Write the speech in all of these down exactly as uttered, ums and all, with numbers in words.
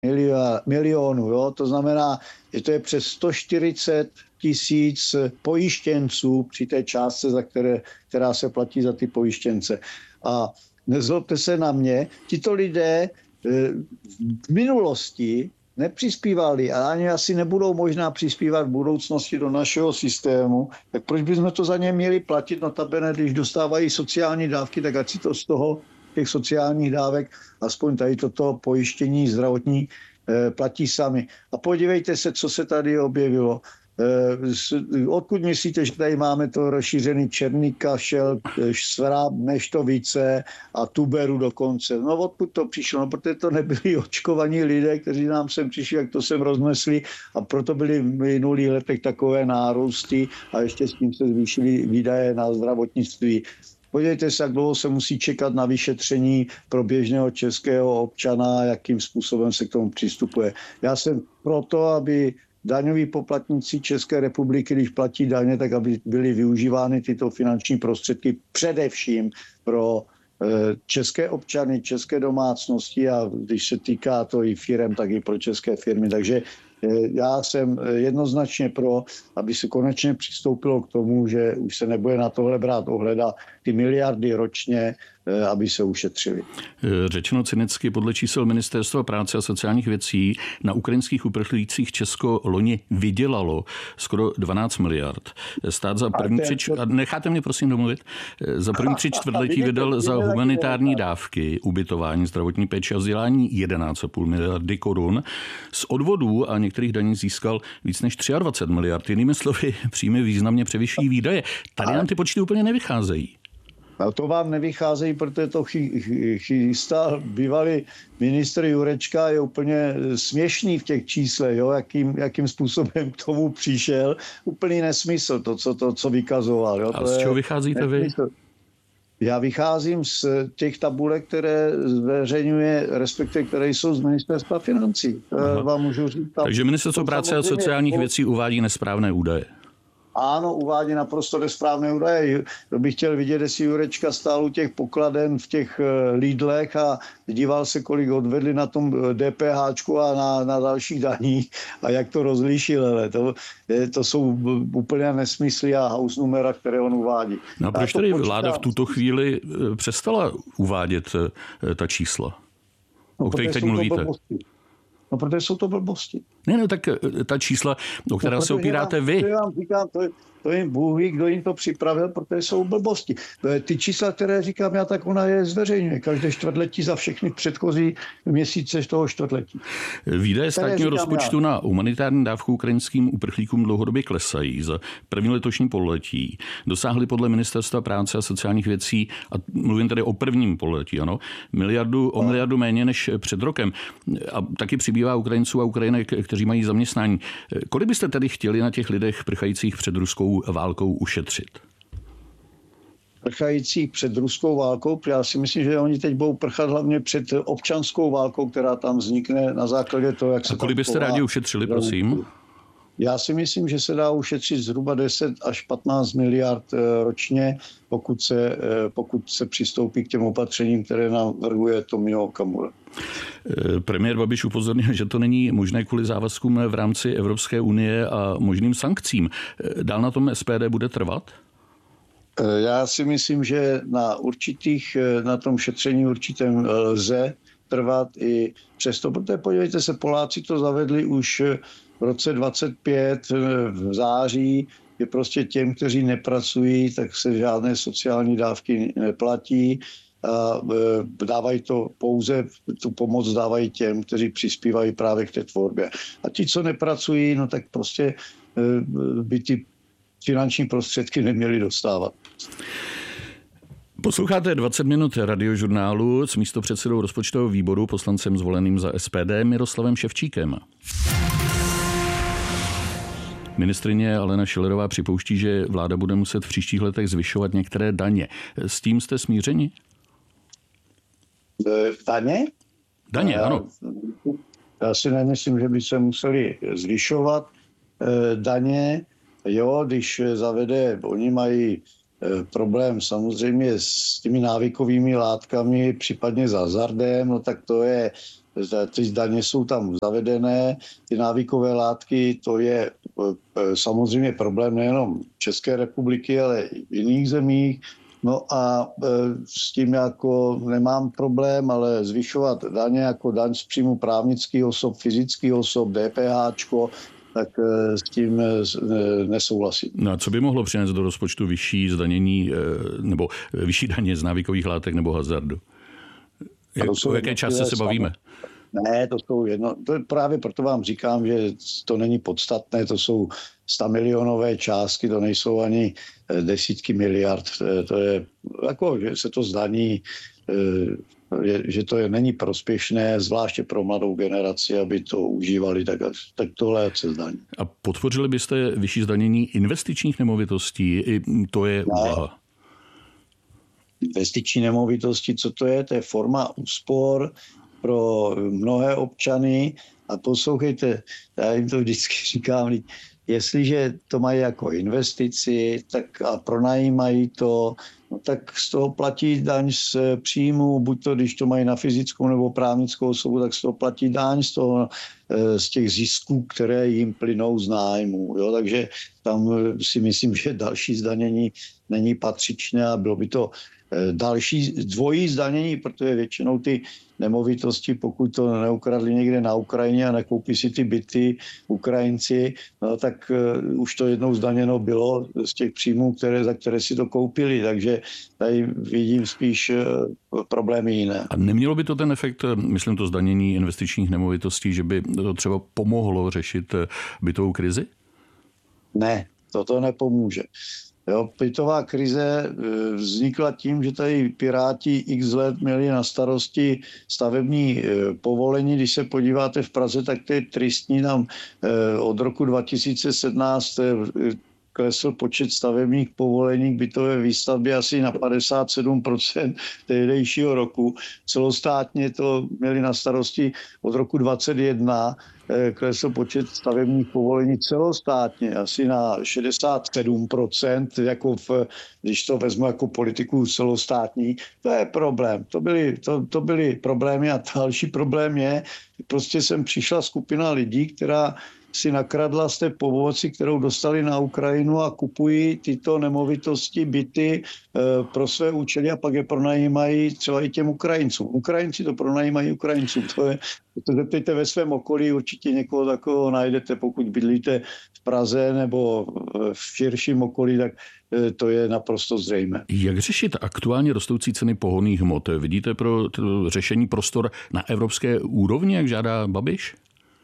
milionů. Jo? To znamená, že to je přes sto čtyřicet tisíc pojištěnců při té částce, za které, která se platí za ty pojištěnce. A nezlobte se na mě, tito lidé v minulosti nepřispívali a ani asi nebudou možná přispívat v budoucnosti do našeho systému, tak proč bychom to za ně měli platit? Notabene, když dostávají sociální dávky, tak ať si to z toho, těch sociálních dávek, aspoň tady toto pojištění zdravotní eh, platí sami. A podívejte se, co se tady objevilo. Eh, odkud myslíte, že tady máme to rozšířený černý kašel, svrab, neštovice a tuberu dokonce? No odkud to přišlo? No, protože to nebyli očkovaní lidé, kteří nám sem přišli, jak to sem roznesli, a proto byly v minulých letech takové nárůsty a ještě s tím se zvýšily výdaje na zdravotnictví. Podívejte se, jak dlouho se musí čekat na vyšetření pro běžného českého občana, jakým způsobem se k tomu přistupuje. Já jsem proto, aby daňoví poplatníci České republiky, když platí daně, tak aby byly využívány tyto finanční prostředky především pro české občany, české domácnosti a když se týká to i firem, tak i pro české firmy. Takže já jsem jednoznačně pro, aby se konečně přistoupilo k tomu, že už se nebude na tohle brát ohled a ty miliardy ročně, aby se ušetřili. Řečeno cynicky, podle čísel Ministerstva práce a sociálních věcí na ukrajinských uprchlících Česko loni vydělalo skoro dvanáct miliard. Stát za první tři čtvrtletí, necháte mě prosím domluvit, za první tři čtvrtletí vydal za humanitární dávky, ubytování, zdravotní péči a vzdělání jedenáct celá pět miliardy korun. Z odvodů a některých daní získal víc než dvacet tři miliard. Jinými slovy, příjmy významně převyšují výdaje. Tady nám ty počty úplně nevycházejí. No to vám nevycházejí, protože to chystá bývalý ministr Jurečka, je úplně směšný v těch číslech, jo, jakým, jakým způsobem k tomu přišel. Úplný nesmysl, to, co, to, co vykazoval. Jo. A to z čeho vycházíte nesmysl. Vy? Já vycházím z těch tabulek, které zveřejňuje, respektive které jsou z Ministerstva financí. Aha. Vám můžu říct. Tam, Takže Ministerstvo práce a sociálních věcí uvádí nesprávné údaje. Ano, uvádí naprosto nesprávné údaje. To bych chtěl vidět, jestli Jurečka stál u těch pokladen v těch Lidlech a díval se, kolik odvedli na tom DPHčku a na, na dalších daních a jak to rozlišil. Ale to, to jsou úplně nesmysly a house numera, které on uvádí. No a proč tedy vláda v tuto chvíli přestala uvádět ta čísla, no, o kterých teď mluvíte? No, protože jsou to blbosti. Ne, no, tak ta čísla, o která no, se opíráte vám, vy. To vám říkám, to, to jim Bůh ví, kdo jim to připravil, protože jsou blbosti. Ty čísla, které říkám já, tak ona je zveřejňuje. Každé čtvrtletí za všechny předchozí měsíce z toho čtvrtletí. Výdaje státního rozpočtu já. na humanitární dávku ukrajinským uprchlíkům dlouhodobě klesají. Za první letošní pololetí dosáhly podle Ministerstva práce a sociálních věcí, a mluvím tady o prvním pololetí, ano, miliardu, o miliardu méně než před rokem. A taky přibývá Ukrajinců a Ukrajinek, kteří mají zaměstnání. Kolik byste tedy chtěli na těch lidech prchajících před ruskou válkou ušetřit? Prchajících před ruskou válkou, já si myslím, že oni teď budou prchat hlavně před občanskou válkou, která tam vznikne na základě toho, jak se... A kolik byste rádi ušetřili, prosím? Já si myslím, že se dá ušetřit zhruba deset až patnáct miliard ročně, pokud se, pokud se přistoupí k těm opatřením, které navrhuje Tomio Okamura. Premiér Babiš upozornil, že to není možné kvůli závazkům v rámci Evropské unie a možným sankcím. Dál na tom S P D bude trvat? Já si myslím, že na určitých, na tom šetření určitém lze trvat i přesto, protože podívejte se, Poláci to zavedli už v roce dvacet pět v září, je prostě těm, kteří nepracují, tak se žádné sociální dávky neplatí. A dávají to pouze, tu pomoc dávají těm, kteří přispívají právě k té tvorbě. A ti, co nepracují, no tak prostě by ty finanční prostředky neměli dostávat. Posloucháte dvacet minut radiožurnálu s místopředsedou rozpočtového výboru, poslancem zvoleným za S P D Miroslavem Ševčíkem. Ministryně Alena Schillerová připouští, že vláda bude muset v příštích letech zvyšovat některé daně. S tím jste smířeni? Daně? Daně, já, ano. Já si nemyslím, že by se museli zvyšovat daně. Jo, když zavede, oni mají problém samozřejmě s těmi návykovými látkami, případně s hazardem, no tak to je, ty daně jsou tam zavedené, ty návykové látky, to je samozřejmě problém nejenom České republiky, ale i v jiných zemích. No a s tím jako nemám problém, ale zvyšovat daně jako daň z příjmu právnických osob, fyzických osob, DPHčko, tak s tím nesouhlasím. No a co by mohlo přinést do rozpočtu vyšší zdanění nebo vyšší daně z návykových látek nebo hazardu? Jak, o jaké částce se bavíme? Ne, to jsou jedno, to je právě proto vám říkám, že to není podstatné, to jsou stamilionové částky, to nejsou ani desítky miliard, to je jako, že se to zdaní, že, že to je, není prospěšné, zvláště pro mladou generaci, aby to užívali, tak, tak tohle se zdaní. A podpořili byste vyšší zdanění investičních nemovitostí? I to je úvaha. Investiční nemovitosti, co to je? To je forma úspor pro mnohé občany. A poslouchejte, já jim to vždycky říkám, jestliže to mají jako investici tak a pronajímají to, no tak z toho platí daň z příjmu, buď to, když to mají na fyzickou nebo právnickou osobu, tak z toho platí daň z, toho, z těch zisků, které jim plynou z nájmu. Jo? Takže tam si myslím, že další zdanění není patřičné a bylo by to další dvojí zdanění, protože většinou ty nemovitosti, pokud to neukradli někde na Ukrajině a nekoupí si ty byty Ukrajinci, no, tak uh, už to jednou zdaněno bylo z těch příjmů, které, za které si to koupili. Takže tady vidím spíš uh, problémy jiné. A nemělo by to ten efekt, myslím to zdanění investičních nemovitostí, že by to třeba pomohlo řešit bytovou krizi? Ne, toto nepomůže. Jo, bytová krize vznikla tím, že tady Piráti x let měli na starosti stavební povolení. Když se podíváte v Praze, tak to je tristní. Tam od roku dva tisíce sedmnáct klesl počet stavebních povolení k bytové výstavbě asi na padesát sedm procent tehdejšího roku. Celostátně to měli na starosti od roku dvacet jedna, klesl počet stavebních povolení celostátně asi na šedesát sedm procent, jako v, když to vezmu jako politiku celostátní. To je problém. To byly, to, to byly problémy a další problém je, prostě sem přišla skupina lidí, která si nakradla z té pomoci, kterou dostali na Ukrajinu a kupují tyto nemovitosti, byty e, pro své účely a pak je pronajímají třeba i těm Ukrajincům. Ukrajinci to pronajímají Ukrajincům. To je, to zeptejte ve svém okolí, určitě někoho takového najdete, pokud bydlíte v Praze nebo v širším okolí, tak to je naprosto zřejmé. Jak řešit aktuálně rostoucí ceny pohonných hmot? Vidíte pro řešení prostor na evropské úrovni, jak žádá Babiš?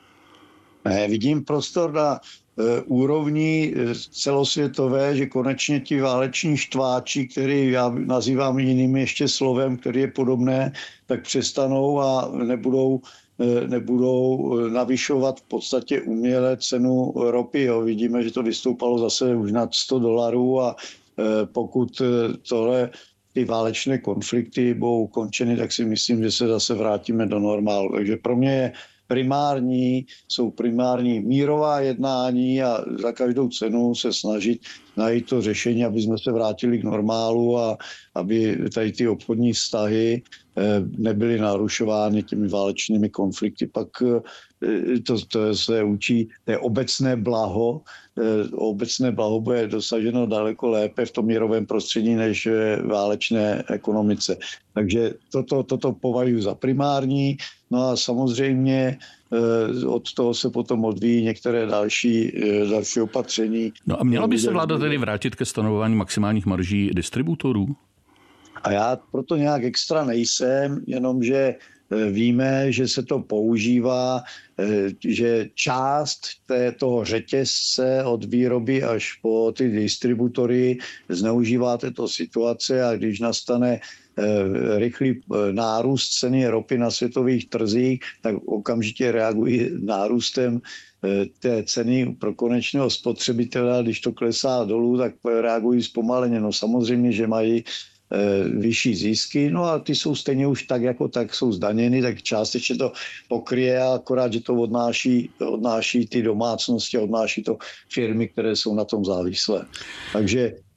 Ne, vidím prostor na e, úrovni celosvětové, že konečně ti váleční štváči, který já nazývám jiným ještě slovem, který je podobné, tak přestanou a nebudou, e, nebudou navyšovat v podstatě uměle cenu ropy. Jo. Vidíme, že to vystoupalo zase už nad sto dolarů a e, pokud tohle ty válečné konflikty budou ukončeny, tak si myslím, že se zase vrátíme do normálu. Takže pro mě je primární, jsou primární mírová jednání a za každou cenu se snažit najít to řešení, aby jsme se vrátili k normálu a aby tady ty obchodní vztahy nebyly narušovány těmi válečnými konflikty. Pak to, to se učí, to je obecné blaho. Obecné blaho bude dosaženo daleko lépe v tom mírovém prostředí než v válečné ekonomice. Takže toto, toto považuji za primární. No a samozřejmě od toho se potom odvíjí některé další, další opatření. No a měla by se vláda tedy vrátit ke stanovování maximálních marží distributorů? A já proto nějak extra nejsem, jenomže víme, že se to používá, že část té, toho řetězce od výroby až po ty distributory zneužívá této situace a když nastane rychlý nárůst ceny ropy na světových trzích, tak okamžitě reagují nárůstem té ceny pro konečného spotřebitele. Když to klesá dolů, tak reagují zpomaleně. No samozřejmě, že mají vyšší zisky, no a ty jsou stejně už tak jako tak jsou zdaněny, tak částečně to pokryje, akorát, že to odnáší, odnáší ty domácnosti, odnáší to firmy, které jsou na tom závislé. Takže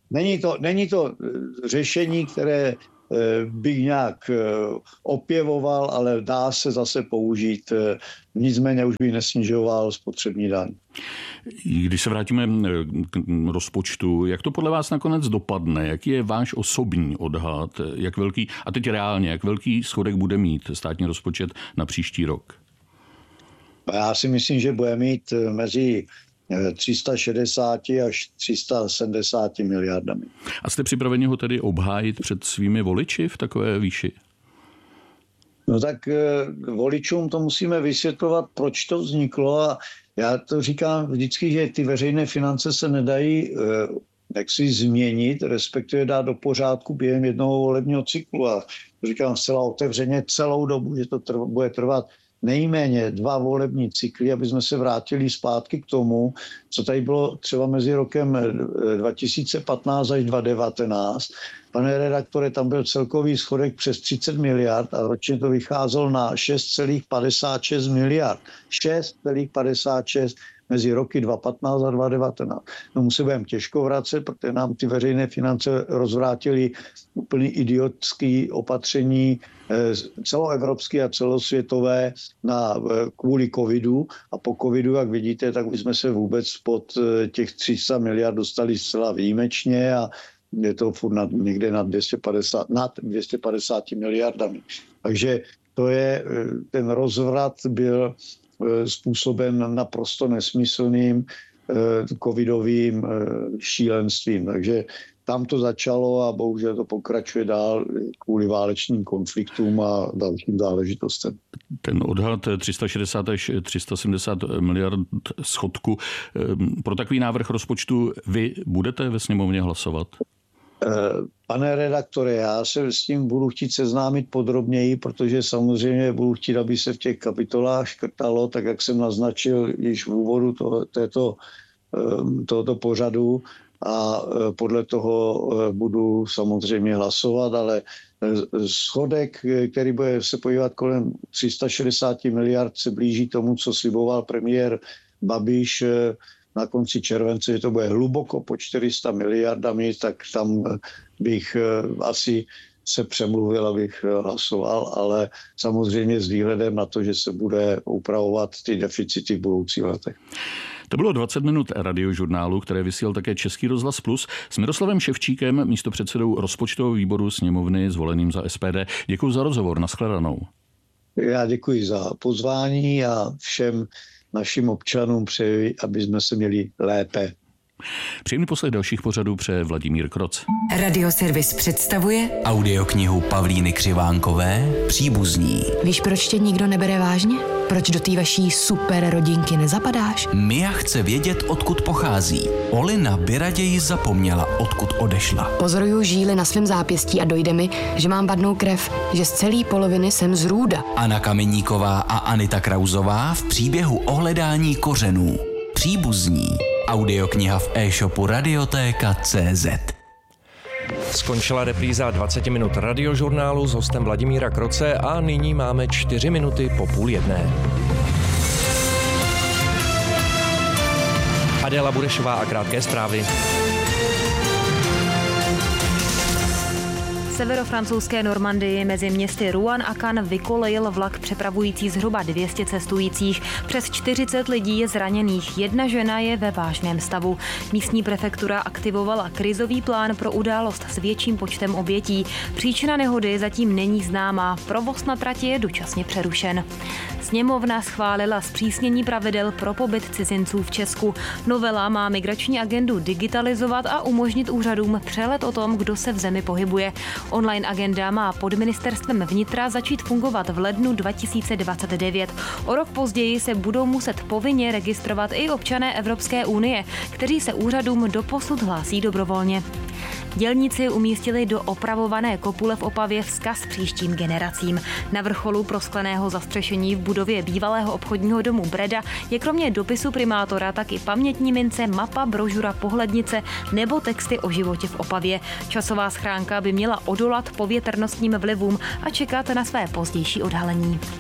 není to, není to řešení, které bych nějak opěvoval, ale dá se zase použít. Nicméně už bych nesnižoval spotřební daň. Když se vrátíme k rozpočtu, jak to podle vás nakonec dopadne? Jaký je váš osobní odhad? Jak velký, a teď reálně, jak velký schodek bude mít státní rozpočet na příští rok? Já si myslím, že bude mít mezi tři sta šedesát až tři sta sedmdesát miliardami. A jste připraveni ho tedy obhájit před svými voliči v takové výši? No tak voličům to musíme vysvětlovat, proč to vzniklo, a já to říkám vždycky, že ty veřejné finance se nedají jaksi změnit, respektive dát do pořádku během jednoho volebního cyklu, a to říkám zcela otevřeně celou dobu, že to trv, bude trvat nejméně dva volební cykly, aby jsme se vrátili zpátky k tomu, co tady bylo třeba mezi rokem dva tisíce patnáct až dva tisíce devatenáct. Pane redaktore, tam byl celkový schodek přes třicet miliard a ročně to vycházelo na šest celá padesát šest miliard. šest celá padesát šest mezi roky dva tisíce patnáct a dva tisíce devatenáct. No, mu se budeme těžko vracet, protože nám ty veřejné finance rozvrátily úplně idiotské opatření celoevropské a celosvětové na, kvůli covidu, a po covidu, jak vidíte, tak my jsme se vůbec pod těch tři sta miliard dostali zcela výjimečně a je to furt nad, někde nad dvě stě padesát, nad dvě stě padesát miliardami. Takže to je, ten rozvrat byl způsoben naprosto nesmyslným covidovým šílenstvím. Takže tam to začalo a bohužel to pokračuje dál kvůli válečným konfliktům a dalším záležitostem. Ten odhad tři sta šedesát až tři sta sedmdesát miliard schodku. Pro takový návrh rozpočtu vy budete ve sněmovně hlasovat? Pane redaktore, já se s tím budu chtít seznámit podrobněji, protože samozřejmě budu chtít, aby se v těch kapitolách škrtalo, tak jak jsem naznačil již v úvodu to, této, tohoto pořadu, a podle toho budu samozřejmě hlasovat, ale schodek, který bude se podívat kolem tři sta šedesát miliard, se blíží tomu, co sliboval premiér Babiš na konci července, že to bude hluboko po čtyři sta miliardami, tak tam bych asi se přemluvil, abych hlasoval, ale samozřejmě s výhledem na to, že se bude upravovat ty deficity v budoucích letech. To bylo dvacet minut radiožurnálu, které vysílal také Český rozhlas Plus s Miroslavem Ševčíkem, místopředsedou rozpočtového výboru sněmovny zvoleným za S P D. Děkuji za rozhovor, nashledanou. Já děkuji za pozvání a všem našim občanům přeji, aby jsme se měli lépe. Příjemný poslech dalších pořadů přeje Vladimír Kroc. Radioservis představuje audioknihu Pavlíny Křivánkové Příbuzní. Víš, proč tě nikdo nebere vážně? Proč do té vaší super rodinky nezapadáš? Mia chce vědět, odkud pochází. Olina by raději zapomněla, odkud odešla. Pozoruju žíly na svém zápěstí a dojde mi, že mám vadnou krev, že z celé poloviny jsem z Růda. Anna Kameníková a Anita Krauzová v příběhu o hledání kořenů. Příbuzní. Audiokniha v e-shopu radiotéka tečka cé zet. Skončila repríza dvacet minut radiožurnálu s hostem Vladimíra Kroce a nyní máme čtyři minuty po půl jedné. Adéla Burešová a krátké zprávy. Severofrancouzské Normandii mezi městy Rouen a Cannes vykolejil vlak přepravující zhruba dvě stě cestujících. Přes čtyřicet lidí je zraněných, jedna žena je ve vážném stavu. Místní prefektura aktivovala krizový plán pro událost s větším počtem obětí. Příčina nehody zatím není známá, provoz na trati je dočasně přerušen. Sněmovna schválila zpřísnění pravidel pro pobyt cizinců v Česku. Novela má migrační agendu digitalizovat a umožnit úřadům přehled o tom, kdo se v zemi pohybuje. Online agenda má pod ministerstvem vnitra začít fungovat v lednu dva tisíce dvacet devět. O rok později se budou muset povinně registrovat i občané Evropské unie, kteří se úřadům doposud hlásí dobrovolně. Dělníci umístili do opravované kopule v Opavě vzkaz příštím generacím. Na vrcholu proskleného zastřešení v budově bývalého obchodního domu Breda je kromě dopisu primátora taky pamětní mince, mapa, brožura, pohlednice nebo texty o životě v Opavě. Časová schránka by měla odolat povětrnostním vlivům a čekat na své pozdější odhalení.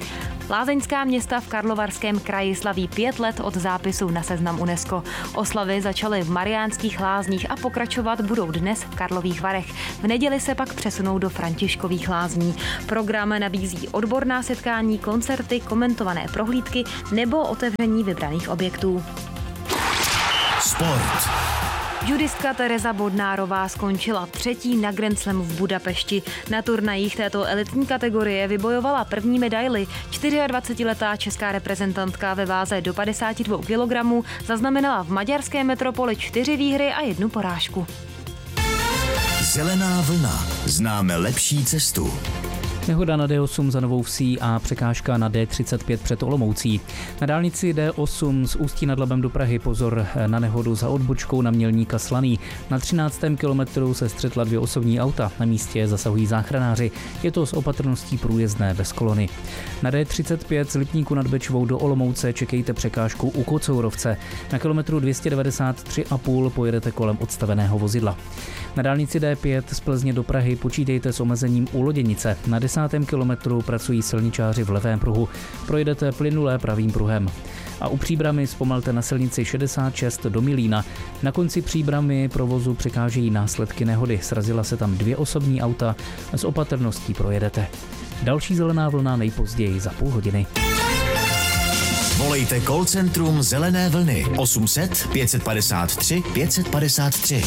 Lázeňská města v Karlovarském kraji slaví pět let od zápisu na seznam UNESCO. Oslavy začaly v Mariánských Lázních a pokračovat budou dnes v Karlových Varech. V neděli se pak přesunou do Františkových Lázní. Program nabízí odborná setkání, koncerty, komentované prohlídky nebo otevření vybraných objektů. Sport. Judistka Tereza Bodnárová skončila třetí na Grand Slamu v Budapešti. Na turnajích této elitní kategorie vybojovala první medaili. dvacetičtyřletá česká reprezentantka ve váze do padesáti dvou kilogramů zaznamenala v maďarské metropoli čtyři výhry a jednu porážku. Zelená vlna. Známe lepší cestu. Nehoda na D osm za Novou Vsí a překážka na D třicet pět před Olomoucí. Na dálnici D osm z Ústí nad Labem do Prahy pozor na nehodu za odbočkou na Mělníka Slaný. Na třináctém kilometru se střetla dvě osobní auta. Na místě zasahují záchranáři. Je to s opatrností průjezdné bez kolony. Na D třicet pět z Lipníku nad Bečvou do Olomouce čekejte překážku u Kocourovce. Na kilometru dvě stě devadesát tři a půl pojedete kolem odstaveného vozidla. Na dálnici D pět z Plzně do Prahy počítejte s omezením u Loděnice. Na desátém kilometru pracují silničáři v levém pruhu. Projedete plynulé pravým pruhem. A u Příbrami zpomalte na silnici šedesát šest do Milína. Na konci Příbrami provozu překážejí následky nehody. Srazila se tam dvě osobní auta. S opatrností projedete. Další zelená vlna nejpozději za půl hodiny. Volejte call centrum Zelené vlny osm set pět padesát tři pět padesát tři.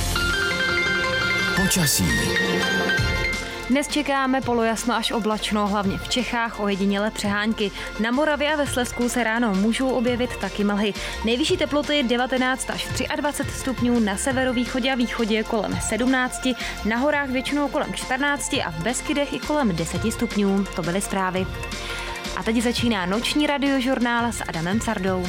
Počasí. Dnes čekáme polojasno až oblačno, hlavně v Čechách ojedinělé přehánky. Na Moravě a ve Slezsku se ráno můžou objevit taky mlhy. Nejvyšší teploty devatenáct až dvacet tři stupňů, na severovýchodě a východě kolem sedmnáct, na horách většinou kolem čtrnáct a v Beskydech i kolem deset stupňů. To byly zprávy. A teď začíná noční radiožurnál s Adamem Sardou.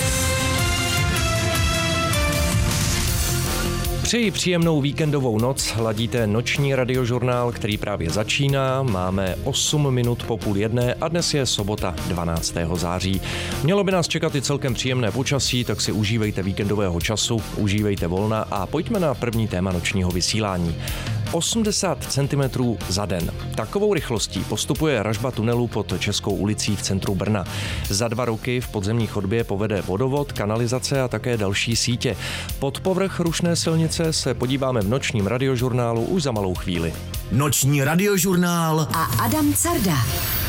Přeji příjemnou víkendovou noc, ladíte noční radiožurnál, který právě začíná. Máme osm minut po půl jedné a dnes je sobota dvanáctého září. Mělo by nás čekat i celkem příjemné počasí, tak si užívejte víkendového času, užívejte volna a pojďme na první téma nočního vysílání. osmdesát centimetrů za den. Takovou rychlostí postupuje ražba tunelu pod Českou ulicí v centru Brna. Za dva roky v podzemní chodbě povede vodovod, kanalizace a také další sítě. Pod povrch rušné silnice se podíváme v nočním radiožurnálu už za malou chvíli. Noční radiožurnál a Adam Carda.